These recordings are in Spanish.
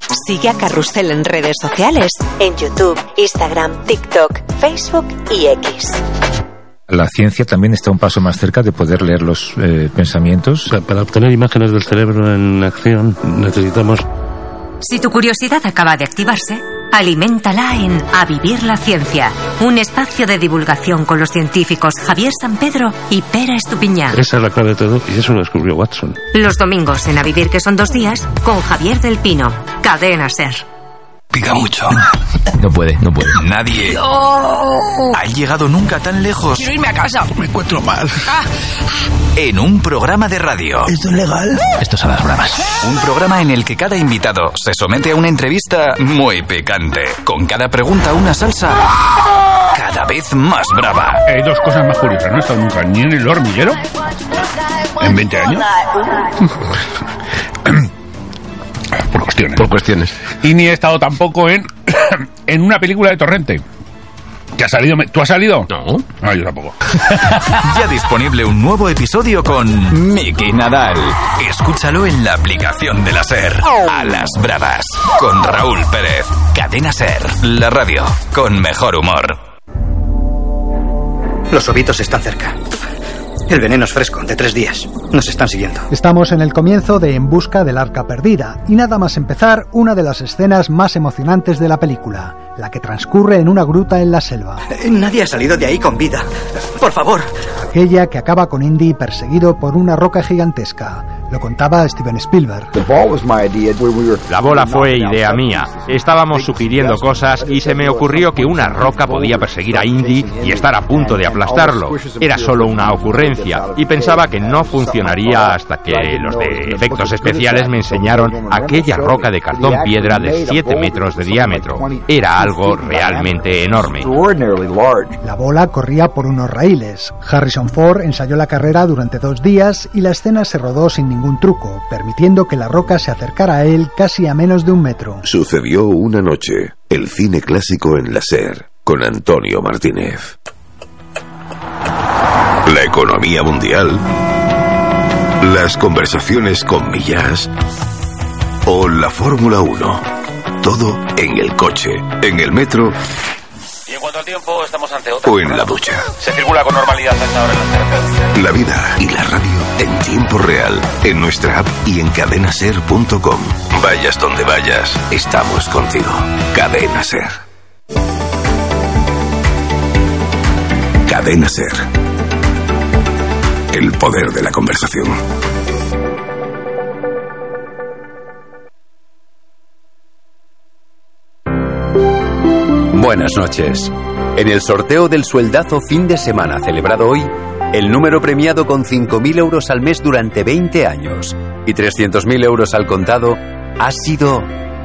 Sigue a Carrusel en redes sociales, en YouTube, Instagram, TikTok, Facebook y X. La ciencia también está un paso más cerca de poder leer los pensamientos. O sea, para obtener imágenes del cerebro en acción necesitamos... Si tu curiosidad acaba de activarse, aliméntala en A Vivir la Ciencia, un espacio de divulgación con los científicos Javier San Pedro y Pera Estupiñán. Esa es la clave de todo y eso lo descubrió Watson. Los domingos en A Vivir, que son 2 días, con Javier del Pino. Cadena SER. Pica mucho. No puede. Nadie ha llegado nunca tan lejos. Quiero irme a casa. Me encuentro mal. En un programa de radio. ¿Esto es legal? Esto son las bravas. Un programa en el que cada invitado se somete a una entrevista muy picante. Con cada pregunta una salsa cada vez más brava. Hay 2 cosas más curiosas. No he estado nunca ni en el hormiguero en 20 años. Por cuestiones. Y ni he estado tampoco en una película de Torrente. ¿Que ha salido? ¿Tú has salido? No, yo tampoco. Ya disponible un nuevo episodio con Miki Nadal. Escúchalo en la aplicación de la SER. A las bravas. Con Raúl Pérez. Cadena SER. La radio con mejor humor. Los ovitos están cerca. El veneno es fresco, de 3 días. Nos están siguiendo. Estamos en el comienzo de En busca del arca perdida, y nada más empezar, una de las escenas más emocionantes de la película, la que transcurre en una gruta en la selva. Nadie ha salido de ahí con vida. Por favor. Aquella que acaba con Indy perseguido por una roca gigantesca. Lo contaba Steven Spielberg. La bola fue idea mía. Estábamos sugiriendo cosas y se me ocurrió que una roca podía perseguir a Indy y estar a punto de aplastarlo. Era solo una ocurrencia y pensaba que no funcionaría hasta que los de efectos especiales me enseñaron aquella roca de cartón piedra de 7 metros de diámetro. Era algo realmente enorme. La bola corría por unos raíles. Harrison Ford ensayó la carrera durante 2 días y la escena se rodó sin ningún truco, permitiendo que la roca se acercara a él casi a menos de 1 metro. Sucedió una noche. El cine clásico en la SER, con Antonio Martínez. La economía mundial, las conversaciones con Millás o la Fórmula 1. Todo en el coche, en el metro. Y en cuanto al tiempo, estamos ante otra. O en la ducha. Se circula con normalidad a esta hora en las carreteras. La vida y la radio en tiempo real, en nuestra app y en cadenaser.com. Vayas donde vayas, estamos contigo. Cadena SER. Cadena SER. El poder de la conversación. Buenas noches. En el sorteo del sueldazo fin de semana celebrado hoy, el número premiado con 5.000 euros al mes durante 20 años y 300.000 euros al contado ha sido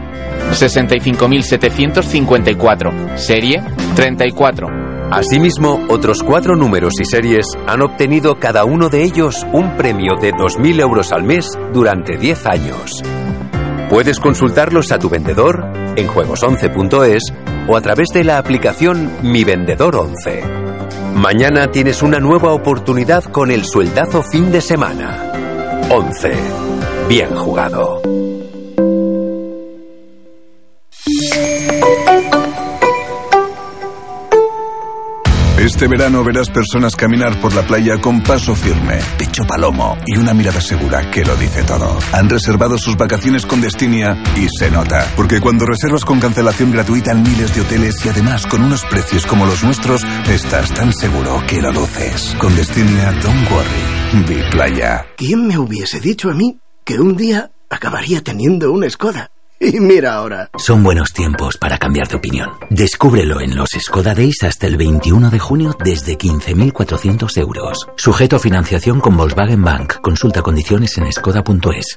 65.754, serie 34. Asimismo, otros 4 números y series han obtenido cada uno de ellos un premio de 2.000 euros al mes durante 10 años. Puedes consultarlos a tu vendedor en juegos11.es o a través de la aplicación Mi Vendedor 11. Mañana tienes una nueva oportunidad con el sueldazo fin de semana. 11. Bien jugado. Este verano verás personas caminar por la playa con paso firme, pecho palomo y una mirada segura que lo dice todo. Han reservado sus vacaciones con Destinia y se nota, porque cuando reservas con cancelación gratuita en miles de hoteles y además con unos precios como los nuestros, estás tan seguro que lo luces. Con Destinia, don't worry, vi playa. ¿Quién me hubiese dicho a mí que un día acabaría teniendo una Skoda? Y mira ahora. Son buenos tiempos para cambiar de opinión. Descúbrelo en los Skoda Days hasta el 21 de junio desde 15.400 euros. Sujeto a financiación con Volkswagen Bank. Consulta condiciones en skoda.es.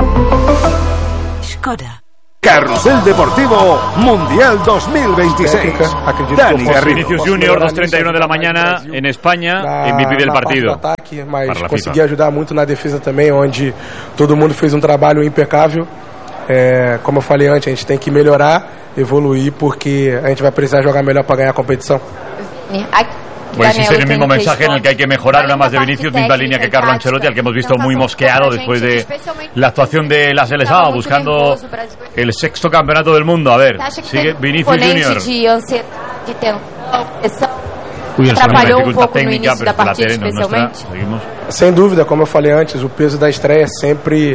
Skoda. Carrusel Deportivo Mundial 2026. Dani Garrido. Vinicius Junior, 2:31 de la mañana en España, MVP del partido. Mas consegui ajudar muito na defesa também, onde todo mundo fez trabalho impecável. Como eu falei antes, a gente tem que melhorar, evoluir, porque a gente vai precisar jogar melhor para ganhar a competição. Pues existe el mismo mensaje en el que hay que mejorar una más de Vinicius, misma línea que Carlo Ancelotti, al que hemos visto muy mosqueado después de la actuación de la selección, buscando el 6º campeonato del mundo. A ver, sigue Vinicius Junior. Atrapalhou pouco no início da partida, especialmente. Sem dúvida, como eu falei antes, o peso da estreia sempre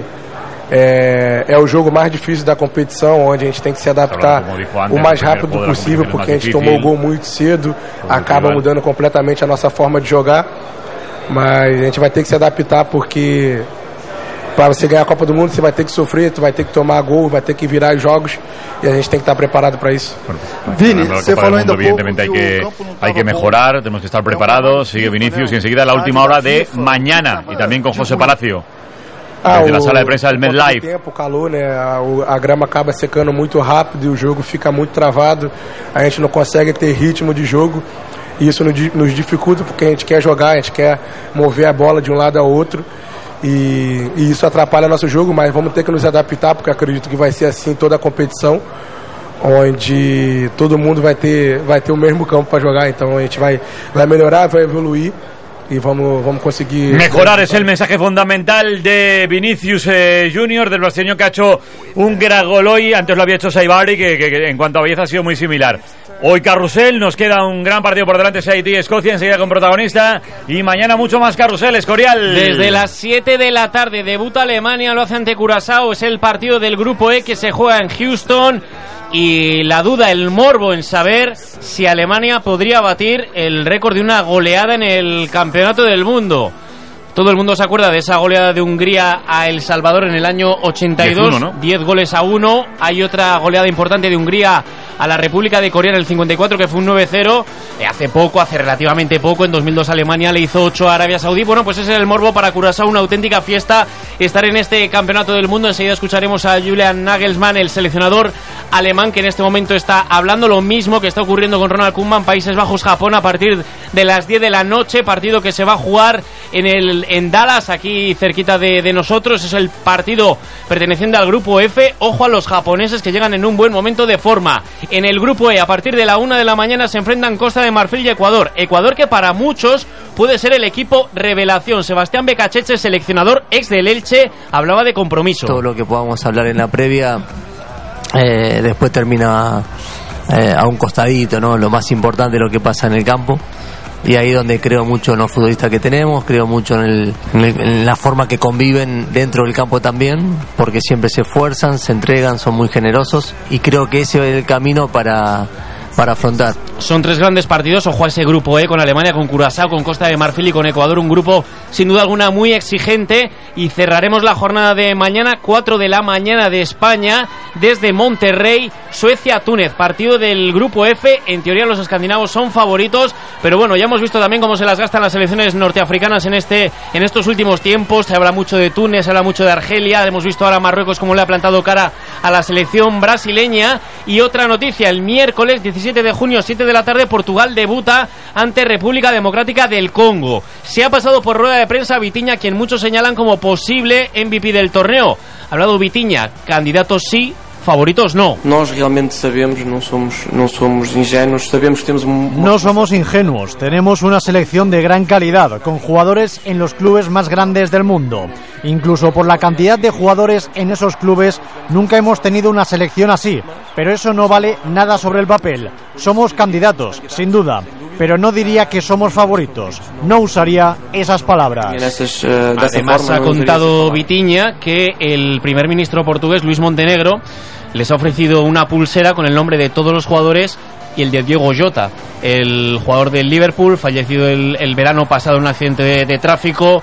é o jogo mais difícil da competição, onde a gente tem que se adaptar o mais rápido possível, porque a gente tomou o gol muito cedo, acaba mudando completamente a nossa forma de jogar, mas a gente vai ter que se adaptar, porque para você ganhar a Copa do Mundo você vai ter que sofrer, tu vai ter que tomar gol, vai ter que virar os jogos, e a gente tem que estar preparado para isso. Vini, se falou ainda evidentemente hay que mejorar, tenemos que estar preparados. Sigue Vinicius y enseguida la última hora de mañana, y también con José Palacio. Desde la sala de prensa del MetLife. O calor, né? A grama acaba secando muito rápido e o jogo fica muito travado. A gente não consegue ter ritmo de jogo e isso nos dificulta, porque a gente quer jogar, a gente quer mover a bola de um lado ao outro e isso atrapalha nosso jogo, mas vamos ter que nos adaptar, porque acredito que vai ser assim toda a competição, onde todo mundo vai ter o mesmo campo para jogar. Então a gente vai melhorar, vai evoluir. Y vamos conseguir mejorar. Es el mensaje fundamental de Vinicius Junior, del brasileño que ha hecho un gran gol hoy. Antes lo había hecho Saibari, que en cuanto a belleza ha sido muy similar. Hoy carrusel, nos queda un gran partido por delante, Haití-Escocia, enseguida con protagonista, y mañana mucho más carrusel. Escorial. Desde las 7 de la tarde debuta Alemania, lo hace ante Curazao. Es el partido del grupo E que se juega en Houston. Y la duda, el morbo en saber si Alemania podría batir el récord de una goleada en el Campeonato del Mundo. Todo el mundo se acuerda de esa goleada de Hungría a El Salvador en el año 82, 10-1, ¿no? 10-1. Hay otra goleada importante de Hungría a la República de Corea en el 54, que fue un 9-0. Hace relativamente poco, en 2002 Alemania le hizo 8 a Arabia Saudí. Bueno, pues ese es el morbo para Curazao, una auténtica fiesta estar en este Campeonato del Mundo. Enseguida escucharemos a Julian Nagelsmann, el seleccionador alemán, que en este momento está hablando lo mismo que está ocurriendo con Ronald Koeman. Países Bajos, Japón, a partir de las 10 de la noche, partido que se va a jugar en Dallas, aquí cerquita de nosotros. Es el partido perteneciente al grupo F. Ojo a los japoneses, que llegan en un buen momento de forma. En el grupo E, a partir de la 1 de la mañana, se enfrentan Costa de Marfil y Ecuador. Ecuador, que para muchos puede ser el equipo revelación. Sebastián Becacheche, seleccionador ex del Elche, hablaba de compromiso. Todo lo que podamos hablar en la previa después termina a un costadito, ¿no? Lo más importante es lo que pasa en el campo. Y ahí donde creo mucho en los futbolistas que tenemos, creo mucho en la forma que conviven dentro del campo también, porque siempre se esfuerzan, se entregan, son muy generosos, y creo que ese es el camino para afrontar. Son 3 grandes partidos, ojo a ese grupo E, con Alemania, con Curazao, con Costa de Marfil y con Ecuador, un grupo sin duda alguna muy exigente. Y cerraremos la jornada de mañana, 4 de la mañana de España, desde Monterrey, Suecia-Túnez, partido del grupo F. En teoría los escandinavos son favoritos, pero bueno, ya hemos visto también cómo se las gastan las selecciones norteafricanas en estos últimos tiempos. Se habla mucho de Túnez, se habla mucho de Argelia, hemos visto ahora Marruecos cómo le ha plantado cara a la selección brasileña. Y otra noticia, el miércoles 17 de junio, 7 de la tarde, Portugal debuta ante República Democrática del Congo. Se ha pasado por rueda de prensa Vitinha, quien muchos señalan como posible MVP del torneo. Ha hablado Vitinha, candidatos sí, favoritos no. Nós realmente sabemos, não somos ingênuos, sabemos que temos No somos ingenuos, tenemos una selección de gran calidad, con jugadores en los clubes más grandes del mundo. Incluso por la cantidad de jugadores en esos clubes, nunca hemos tenido una selección así, pero eso no vale nada sobre el papel. Somos candidatos, sin duda, pero no diría que somos favoritos, no usaría esas palabras. Además ha contado Vitinha que el primer ministro portugués, Luís Montenegro, les ha ofrecido una pulsera con el nombre de todos los jugadores y el de Diogo Jota, el jugador del Liverpool, fallecido el verano pasado en un accidente de tráfico.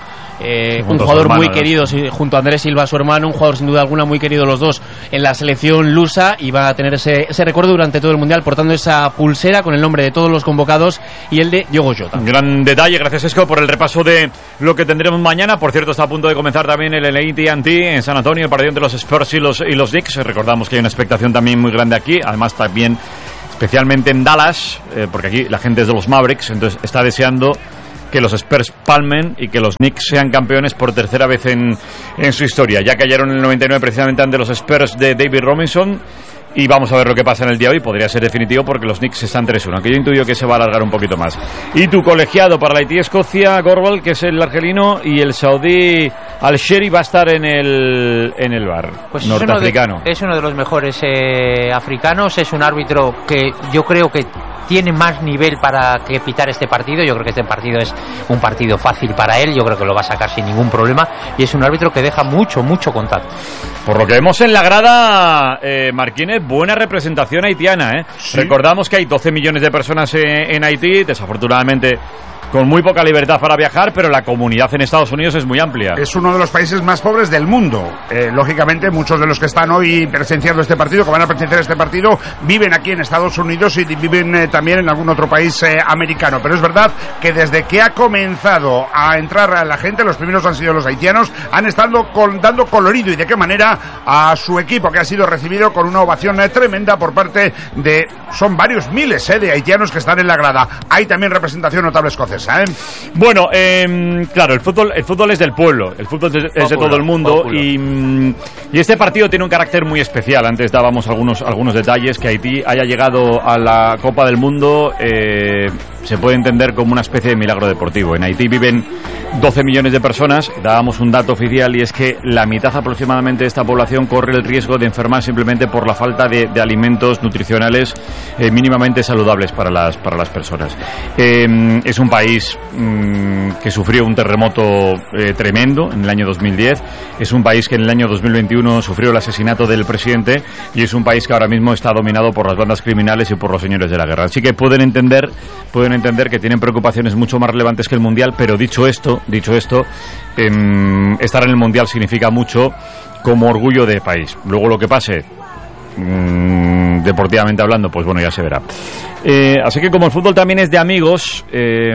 Un jugador muy querido, junto a Andrés Silva, su hermano, un jugador sin duda alguna muy querido los dos en la selección lusa, y va a tener ese recuerdo durante todo el Mundial, portando esa pulsera con el nombre de todos los convocados y el de Diogo Jota. Gran detalle, gracias Esco por el repaso de lo que tendremos mañana. Por cierto, está a punto de comenzar también el AT&T en San Antonio, el partido entre los Spurs y los Knicks. Recordamos que hay una expectación también muy grande aquí, además también especialmente en Dallas, porque aquí la gente es de los Mavericks, entonces está deseando que los Spurs palmen y que los Knicks sean campeones por tercera vez en su historia. Ya cayeron en el 99 precisamente ante los Spurs de David Robinson, Y vamos a ver lo que pasa en el día de hoy. Podría ser definitivo porque los Knicks están 3-1, que yo intuyo que se va a alargar un poquito más. Y tu colegiado para la Haití-Escocia, Gorbal, que es el argelino, y el saudí Al-Sheri va a estar en el bar pues norteafricano. Es uno de los mejores africanos. Es un árbitro que yo creo que tiene más nivel para que pitar este partido. Yo creo que este partido es un partido fácil para él. Yo creo que lo va a sacar sin ningún problema. Y es un árbitro que deja mucho contacto. Por lo que vemos en la grada, Marquínez, buena representación haitiana. ¿Sí? Recordamos que hay 12 millones de personas en Haití. Desafortunadamente, con muy poca libertad para viajar, pero la comunidad en Estados Unidos es muy amplia. Es uno de los países más pobres del mundo. Lógicamente, muchos de los que están hoy presenciando este partido, que van a presenciar este partido, viven aquí en Estados Unidos y viven también en algún otro país americano. Pero es verdad que desde que ha comenzado a entrar la gente, los primeros han sido los haitianos, han estado dando colorido, y de qué manera, a su equipo, que ha sido recibido con una ovación tremenda por parte de... Son varios miles de haitianos que están en la grada. Hay también representación notable escocesa. Bueno, claro, el fútbol es del pueblo, el fútbol es de todo el mundo, y este partido tiene un carácter muy especial. Antes dábamos algunos detalles. Que Haití haya llegado a la Copa del Mundo se puede entender como una especie de milagro deportivo. En Haití viven 12 millones de personas. Dábamos un dato oficial, y es que la mitad aproximadamente de esta población corre el riesgo de enfermar simplemente por la falta de alimentos nutricionales mínimamente saludables para las personas. Es un país que sufrió un terremoto tremendo en el año 2010. Es un país que en el año 2021 sufrió el asesinato del presidente, y es un país que ahora mismo está dominado por las bandas criminales y por los señores de la guerra. Así que pueden entender que tienen preocupaciones mucho más relevantes que el Mundial. Pero dicho esto, estar en el Mundial significa mucho como orgullo de país. Luego lo que pase, deportivamente hablando, pues bueno, ya se verá. Así que como el fútbol también es de amigos,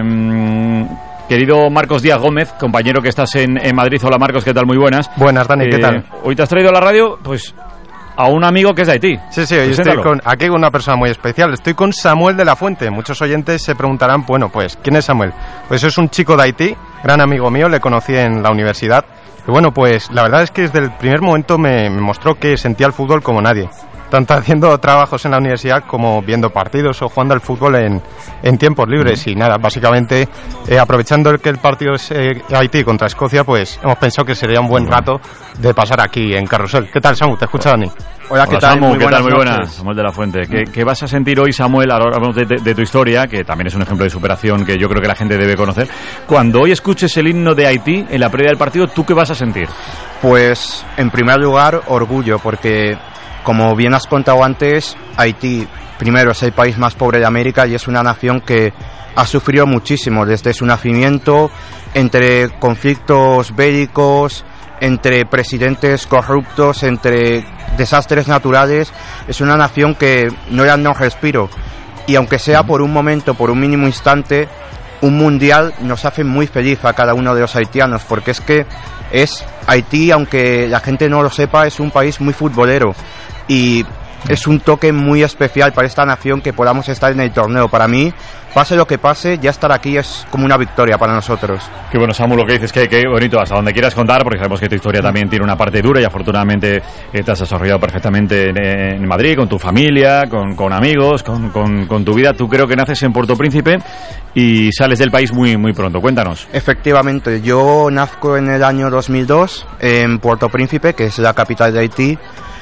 querido Marcos Díaz Gómez, compañero que estás en Madrid. Hola Marcos, ¿qué tal? Muy buenas. Buenas, Dani, ¿qué tal? Hoy te has traído a la radio, pues, a un amigo que es de Haití. Sí, hoy estoy aquí con una persona muy especial. Estoy con Samuel de la Fuente. Muchos oyentes se preguntarán, bueno, pues, ¿quién es Samuel? Pues es un chico de Haití, gran amigo mío, le conocí en la universidad. Y bueno, pues la verdad es que desde el primer momento me mostró que sentía el fútbol como nadie. Tanto haciendo trabajos en la universidad como viendo partidos o jugando al fútbol en tiempos libres. Y nada, básicamente aprovechando que el partido es Haití contra Escocia, pues hemos pensado que sería un buen rato de pasar aquí en Carrusel. ¿Qué tal, Samu? ¿Te escucha Dani? Hola, ¿qué tal? Samu, ¿qué tal? Muy buenas. Samuel de la Fuente. ¿Qué vas a sentir hoy, Samuel? Ahora hablamos de tu historia, que también es un ejemplo de superación que yo creo que la gente debe conocer. Cuando hoy escuches el himno de Haití en la previa del partido, ¿tú qué vas a sentir? Pues, en primer lugar, orgullo, porque... Como bien has contado antes, Haití, primero, es el país más pobre de América y es una nación que ha sufrido muchísimo desde su nacimiento, entre conflictos bélicos, entre presidentes corruptos, entre desastres naturales. Es una nación que no le da respiro, y aunque sea por un momento, por un mínimo instante, un mundial nos hace muy feliz a cada uno de los haitianos, porque es que Haití, aunque la gente no lo sepa, es un país muy futbolero, y es un toque muy especial para esta nación que podamos estar en el torneo. Para mí, pase lo que pase, ya estar aquí es como una victoria para nosotros. Qué bueno, Samu, lo que dices, que bonito, hasta donde quieras contar, porque sabemos que tu historia también tiene una parte dura, y afortunadamente te has desarrollado perfectamente en Madrid, con tu familia, con amigos, con tu vida. Tú creo que naces en Puerto Príncipe y sales del país muy pronto. Cuéntanos. Efectivamente, yo nazco en el año 2002 en Puerto Príncipe, que es la capital de Haití,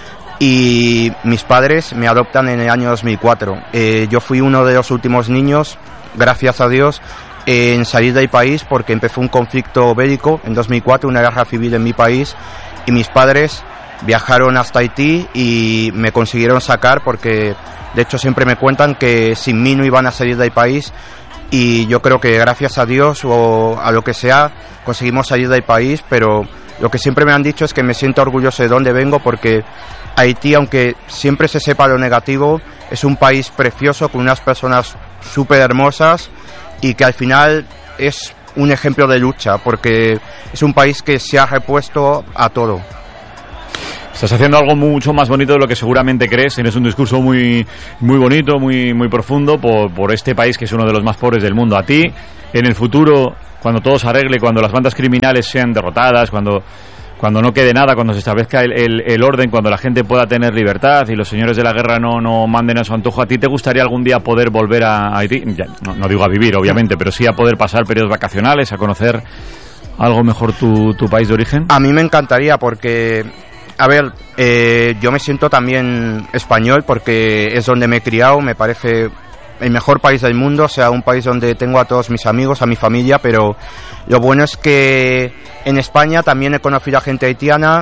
y mis padres me adoptan en el año 2004. Yo fui uno de los últimos niños, gracias a Dios, en salir del país, porque empezó un conflicto bélico en 2004, una guerra civil en mi país, y mis padres viajaron hasta Haití y me consiguieron sacar, porque de hecho siempre me cuentan que sin mí no iban a salir del país, y yo creo que gracias a Dios o a lo que sea conseguimos salir del país. Pero lo que siempre me han dicho es que me siento orgulloso de dónde vengo, porque Haití, aunque siempre se sepa lo negativo, es un país precioso con unas personas súper hermosas, y que al final es un ejemplo de lucha, porque es un país que se ha repuesto a todo. Estás haciendo algo mucho más bonito de lo que seguramente crees. Tienes un discurso muy bonito, muy profundo por este país que es uno de los más pobres del mundo. A ti, en el futuro, cuando todo se arregle, cuando las bandas criminales sean derrotadas, cuando cuando no quede nada, cuando se establezca el orden, cuando la gente pueda tener libertad y los señores de la guerra no manden a su antojo, ¿a ti te gustaría algún día poder volver a Haití? Ya, no digo a vivir, obviamente, pero sí a poder pasar periodos vacacionales, a conocer algo mejor tu país de origen? A mí me encantaría porque, a ver, yo me siento también español porque es donde me he criado, me parece el mejor país del mundo, o sea, un país donde tengo a todos mis amigos, a mi familia, pero lo bueno es que en España también he conocido a gente haitiana,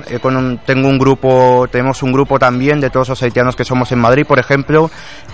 tenemos un grupo también de todos los haitianos que somos en Madrid, por ejemplo,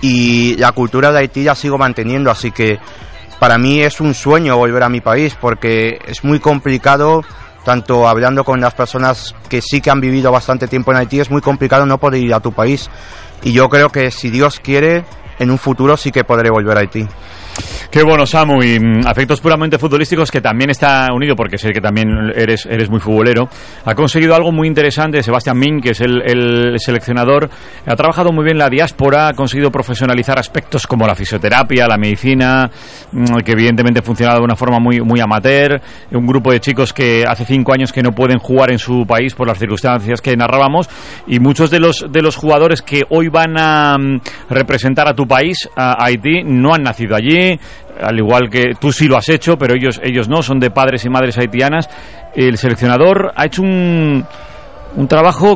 y la cultura de Haití la sigo manteniendo, así que para mí es un sueño volver a mi país, porque es muy complicado, tanto hablando con las personas que sí que han vivido bastante tiempo en Haití, es muy complicado no poder ir a tu país, y yo creo que si Dios quiere, en un futuro sí que podré volver a Haití. Qué bueno, Samu, y afectos puramente futbolísticos, que también está unido, porque sé que también eres muy futbolero. Ha conseguido algo muy interesante Sebastián Min, que es el seleccionador. Ha trabajado muy bien la diáspora, ha conseguido profesionalizar aspectos como la fisioterapia, la medicina, que evidentemente funcionaba de una forma muy amateur. Un grupo de chicos que hace 5 años que no pueden jugar en su país por las circunstancias que narrábamos, y muchos de los jugadores que hoy van a representar a tu país, a Haití, no han nacido allí. Al igual que tú sí lo has hecho, pero ellos no, son de padres y madres haitianas. El seleccionador ha hecho un trabajo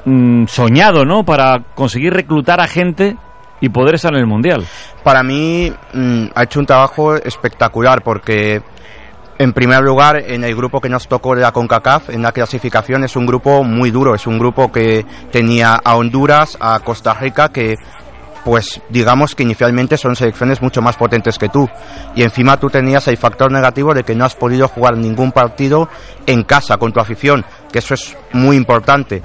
soñado, ¿no?, para conseguir reclutar a gente y poder estar en el Mundial. Para mí ha hecho un trabajo espectacular, porque en primer lugar, en el grupo que nos tocó de la CONCACAF, en la clasificación, es un grupo muy duro, es un grupo que tenía a Honduras, a Costa Rica, que pues digamos que inicialmente son selecciones mucho más potentes que tú, y encima tú tenías el factor negativo de que no has podido jugar ningún partido en casa con tu afición, que eso es muy importante,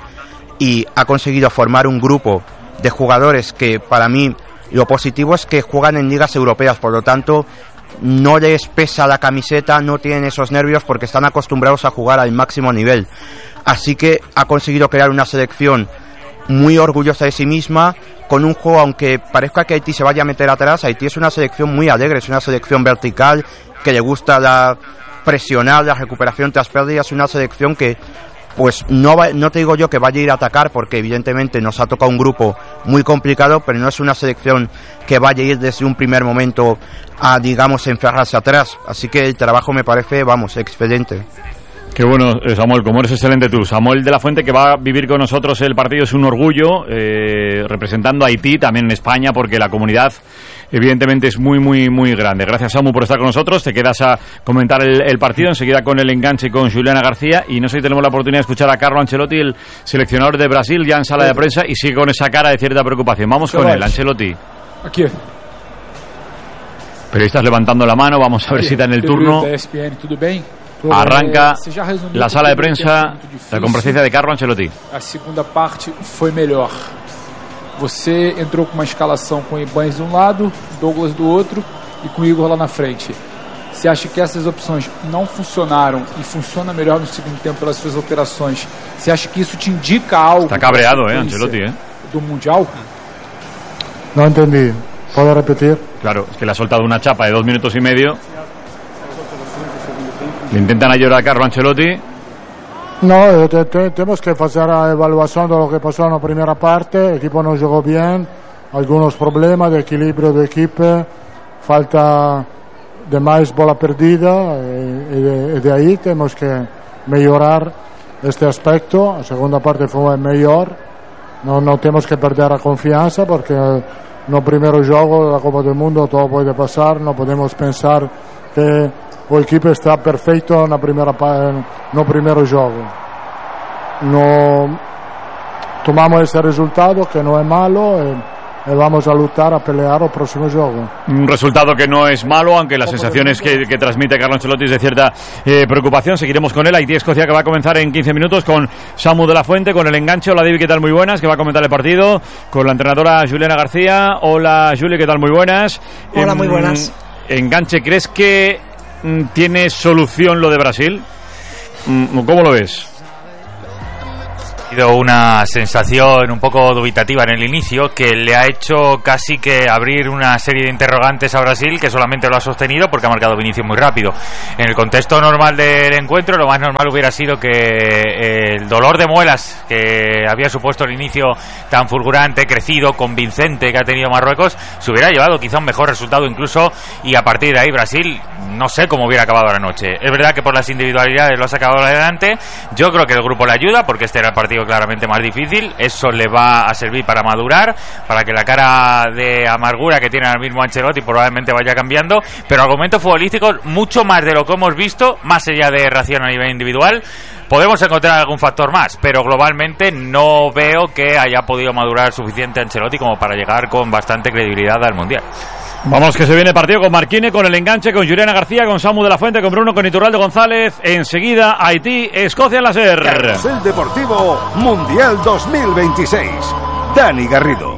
y ha conseguido formar un grupo de jugadores que, para mí, lo positivo es que juegan en ligas europeas, por lo tanto no les pesa la camiseta, no tienen esos nervios porque están acostumbrados a jugar al máximo nivel, así que ha conseguido crear una selección muy orgullosa de sí misma, con un juego, aunque parezca que Haití se vaya a meter atrás, Haití es una selección muy alegre, es una selección vertical, que le gusta presionar, la recuperación tras pérdidas, es una selección que, pues no te digo yo que vaya a ir a atacar, porque evidentemente nos ha tocado un grupo muy complicado, pero no es una selección que vaya a ir desde un primer momento a, digamos, encerrarse atrás, así que el trabajo me parece, excelente. Qué bueno, Samuel, como eres excelente tú. Samuel de la Fuente, que va a vivir con nosotros el partido, es un orgullo, representando a Haití, también en España, porque la comunidad evidentemente es muy grande. Gracias, Samu, por estar con nosotros. Te quedas a comentar el partido, enseguida con el enganche con Juliana García, y no sé si tenemos la oportunidad de escuchar a Carlo Ancelotti, el seleccionador de Brasil, ya en sala de prensa, y sigue con esa cara de cierta preocupación. Vamos con él, Ancelotti. Aquí. Periodistas levantando la mano, vamos a ver si está en el turno. Arranca la sala de prensa, la comparecencia de Carlo Ancelotti. A segunda parte foi melhor. Você entrou com uma escalação com Ibanez de um lado, Douglas do outro e com Igor lá na frente. Você acha que essas opções não funcionaram e funciona melhor no segundo tempo pelas suas alterações? Você acha que isso te indica algo? Está cabreado, Ancelotti, do Mundial? No entendí. ¿Puedo repetir? Claro, es que le ha soltado una chapa de 2 minutos y medio. Le intentan ayudar a Carlo Ancelotti. No, tenemos que hacer la evaluación de lo que pasó en la primera parte. El equipo no jugó bien, algunos problemas de equilibrio de equipo, falta de más bola perdida, y de ahí tenemos que mejorar este aspecto. La segunda parte fue mejor, no tenemos que perder la confianza, porque no primero juego de la Copa del Mundo todo puede pasar, no podemos pensar que el equipo está perfecto en la primero juego. No tomamos ese resultado que no es malo y vamos a luchar, a pelear el próximo juego. Un resultado que no es malo, aunque las sensaciones que transmite Carlo Ancelotti es de cierta preocupación. Seguiremos con él. Haití-Escocia, que va a comenzar en 15 minutos con Samu de la Fuente, con el enganche. Hola, David, ¿qué tal? Muy buenas, que va a comentar el partido con la entrenadora Juliana García. Hola, Juli, ¿qué tal? Muy buenas. Hola, muy buenas. Enganche, ¿crees que tiene solución lo de Brasil? ¿Cómo lo ves? Ha sido una sensación un poco dubitativa en el inicio que le ha hecho casi que abrir una serie de interrogantes a Brasil, que solamente lo ha sostenido porque ha marcado Vinicius muy rápido. En el contexto normal del encuentro, lo más normal hubiera sido que el dolor de muelas que había supuesto el inicio tan fulgurante, crecido, convincente que ha tenido Marruecos, se hubiera llevado quizá un mejor resultado incluso, y a partir de ahí Brasil no sé cómo hubiera acabado la noche. Es verdad que por las individualidades lo ha sacado adelante. Yo creo que el grupo le ayuda porque este era el partido claramente más difícil. Eso le va a servir para madurar, para que la cara de amargura que tiene ahora mismo Ancelotti probablemente vaya cambiando, pero argumentos futbolísticos mucho más de lo que hemos visto, más allá de reacción a nivel individual. Podemos encontrar algún factor más, pero globalmente no veo que haya podido madurar suficiente Ancelotti como para llegar con bastante credibilidad al Mundial. Vamos, que se viene partido con Marquine, con el enganche, con Juliana García, con Samu de la Fuente, con Bruno, con Iturralde González. Enseguida, Haití, Escocia en la SER. Carrusel Deportivo Mundial 2026. Dani Garrido.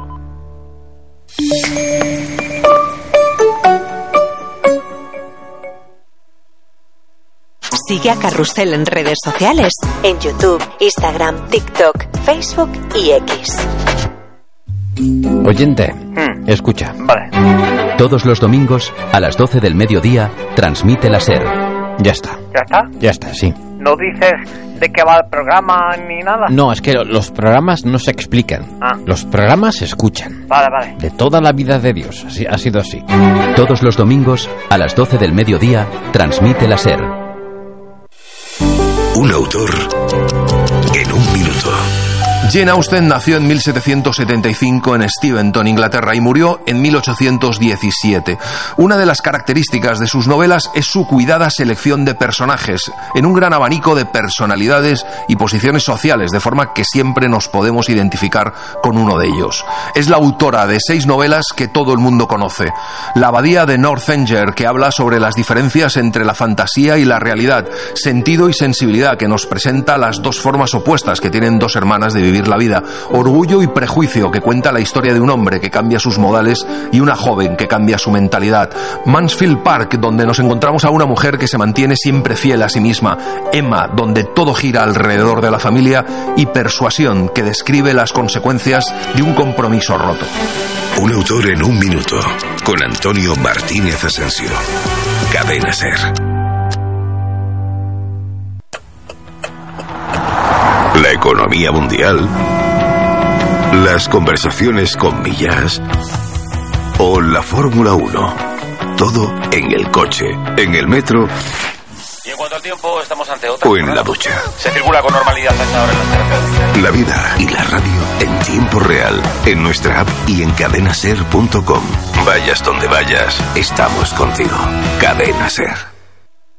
Sigue a Carrusel en redes sociales, en YouTube, Instagram, TikTok, Facebook y X. Oyente, escucha. Vale. Todos los domingos, a las 12 del mediodía, transmite la SER. Ya está. ¿Ya está? Ya está, sí. ¿No dices de qué va el programa ni nada? No, es que los programas no se explican. Los programas se escuchan. Vale, vale. De toda la vida de Dios. Así, ha sido así. Todos los domingos, a las 12 del mediodía, transmite la SER. Un autor en un minuto. Jane Austen nació en 1775 en Steventon, Inglaterra, y murió en 1817. Una de las características de sus novelas es su cuidada selección de personajes, en un gran abanico de personalidades y posiciones sociales, de forma que siempre nos podemos identificar con uno de ellos. Es la autora de 6 novelas que todo el mundo conoce. La abadía de Northanger, que habla sobre las diferencias entre la fantasía y la realidad. Sentido y sensibilidad, que nos presenta las dos formas opuestas que tienen dos hermanas de vivir la vida. Orgullo y prejuicio, que cuenta la historia de un hombre que cambia sus modales y una joven que cambia su mentalidad. Mansfield Park, donde nos encontramos a una mujer que se mantiene siempre fiel a sí misma. Emma, donde todo gira alrededor de la familia. Y Persuasión, que describe las consecuencias de un compromiso roto. Un autor en un minuto, con Antonio Martínez Asensio. Cadena SER. La economía mundial, las conversaciones con Millás o la Fórmula 1. Todo en el coche, en el metro. Y en cuanto al tiempo, estamos ante otra. O en la ducha. Se circula con normalidad hasta ahora en las carreteras. La vida y la radio en tiempo real, en nuestra app y en cadenaser.com. Vayas donde vayas, estamos contigo. Cadena SER.